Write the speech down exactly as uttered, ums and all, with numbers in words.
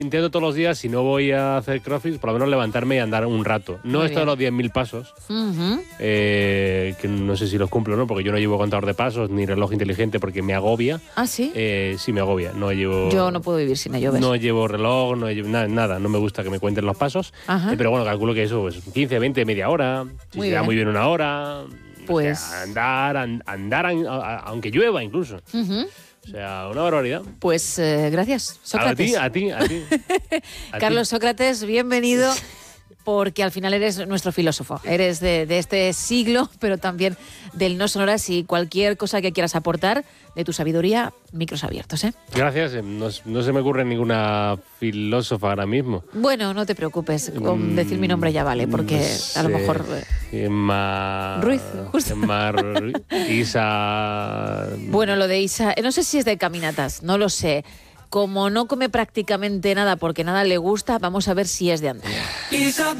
Intento todos los días, si no voy a hacer crossfit, por lo menos levantarme y andar un rato. No Muy esto de bien. los diez mil pasos, Uh-huh. eh, que no sé si los cumplo o no, porque yo no llevo contador de pasos ni reloj inteligente porque me agobia. ¿Ah, sí? Eh, sí, me agobia. No llevo, Yo no puedo vivir sin ello, ¿ves? no llevo reloj, no llevo nada, nada. No me gusta que me cuenten los pasos. Ajá. Eh, pero bueno, calculo que eso, pues quince, veinte, media hora. Si Muy se da bien. muy bien una hora. Pues- O sea, andar, an- andar, an- a- a- aunque llueva incluso. Ujú. O sea, una barbaridad. Pues eh, gracias, A Sócrates. ti, a ti, a ti. A ti. Carlos Sócrates, bienvenido, porque al final eres nuestro filósofo. Eres de, de este siglo, pero también del No Sonoras, y cualquier cosa que quieras aportar de tu sabiduría, micros abiertos, ¿eh? Gracias. eh, No, no se me ocurre ninguna filósofa ahora mismo. Bueno, no te preocupes, con Mm, decir mi nombre ya vale, porque no a lo sé. mejor... eh, Gemma... Ruiz, justo. Gemma Ruiz, Isa... Bueno, lo de Isa, eh, no sé si es de caminatas, no lo sé. Como no come prácticamente nada porque nada le gusta, vamos a ver si es de andar.